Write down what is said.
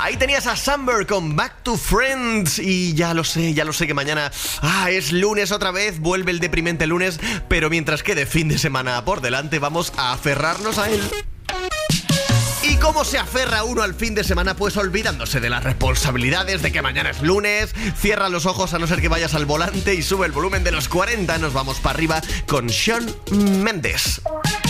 Ahí tenías a Summer con Back to Friends. Y ya lo sé que mañana es lunes otra vez, vuelve el deprimente lunes. Pero mientras quede fin de semana por delante, vamos a aferrarnos a él. ¿Y cómo se aferra uno al fin de semana? Pues olvidándose de las responsabilidades, de que mañana es lunes. Cierra los ojos a no ser que vayas al volante y sube el volumen de los 40. Nos vamos para arriba con Shawn Mendes.